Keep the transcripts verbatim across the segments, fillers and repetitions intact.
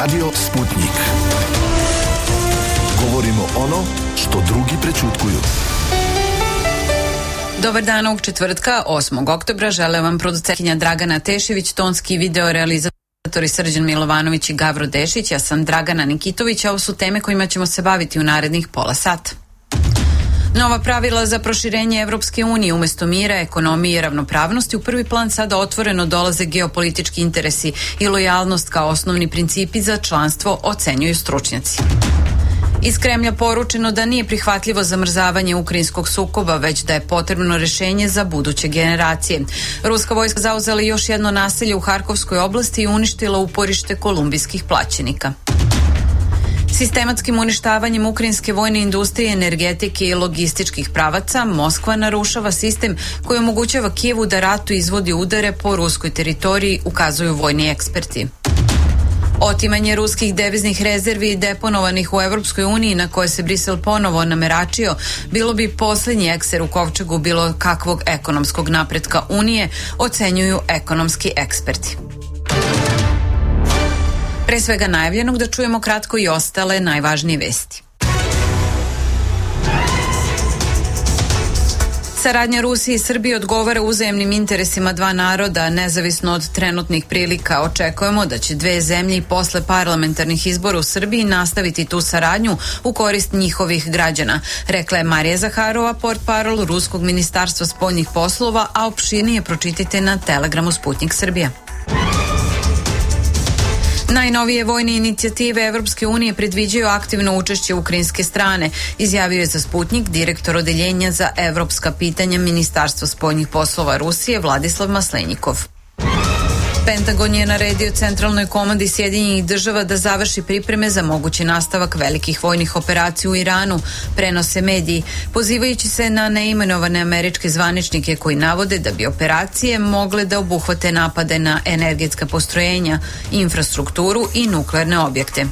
Radio Sputnik. Govorimo ono što drugi prećutkuju. Dobar dan ovog četvrtka, osmog oktobra. Žele vam producentkinja Dragana Tešević, tonski i video realizatori Srđan Milovanović i Gavro Dešić. Ja sam Dragana Nikitović, a ovo su teme kojima ćemo se baviti u narednih pola sata. Nova pravila za proširenje Evropske unije umesto mira, ekonomije i ravnopravnosti u prvi plan sada otvoreno dolaze geopolitički interesi i lojalnost kao osnovni principi za članstvo, ocenjuju stručnjaci. Iz Kremlja poručeno da nije prihvatljivo zamrzavanje ukrajinskog sukoba, već da je potrebno rešenje za buduće generacije. Ruska vojska zauzela još jedno naselje u Harkovskoj oblasti i uništila uporište kolumbijskih plaćenika. Sistematskim uništavanjem ukrajinske vojne industrije, energetike i logističkih pravaca, Moskva narušava sistem koji omogućava Kijevu da ratu izvodi udare po ruskoj teritoriji, ukazuju vojni eksperti. Otimanje ruskih deviznih rezervi deponovanih u Evropskoj uniji, na koje se Brisel ponovo nameračio, bilo bi poslednji ekser u kovčegu bilo kakvog ekonomskog napretka Unije, ocenjuju ekonomski eksperti. Pre svega najavljenog da čujemo kratko i ostale najvažnije vesti. Saradnja Rusije i Srbije odgovara uzajemnim interesima dva naroda, nezavisno od trenutnih prilika. Očekujemo da će dve zemlje i posle parlamentarnih izbora u Srbiji nastaviti tu saradnju u korist njihovih građana, rekla je Marija Zaharova, portparol Ruskog ministarstva spoljnih poslova, a opširnije pročitajte na Telegramu Sputnik Srbija. Najnovije vojne inicijative Evropske unije predviđaju aktivno učešće ukrajinske strane, izjavio je za Sputnik direktor odeljenja za evropska pitanja Ministarstva spoljnih poslova Rusije Vladislav Maslenjikov. Pentagon je naredio centralnoj komandi Sjedinjenih država da završi pripreme za mogući nastavak velikih vojnih operacija u Iranu, prenose mediji, pozivajući se na neimenovane američke zvaničnike koji navode da bi operacije mogle da obuhvate napade na energetska postrojenja, infrastrukturu i nuklearne objekte.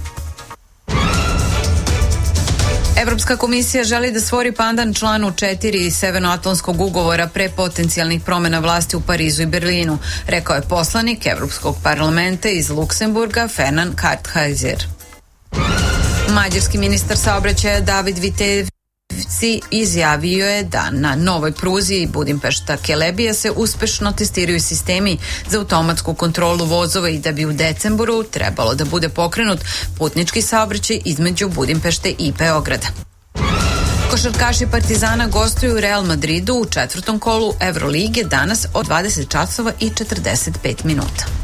Evropska komisija želi da stvori pandan članu četiri Severnoatlantskog ugovora pre potencijalnih promena vlasti u Parizu i Berlinu, rekao je poslanik Evropskog parlamenta iz Luksemburga Fernand Kartheiser. Mađarski ministar saobraćaja David Vitev izjavio je da na novoj pruzi Budimpešta-Kelebija se uspešno testiraju sistemi za automatsku kontrolu vozova i da bi u decembru trebalo da bude pokrenut putnički saobraćaj između Budimpešte i Beograda. Košarkaši Partizana gostuju u Real Madridu u četvrtom kolu Evrolige danas od dvadeset časova i četrdeset pet minuta.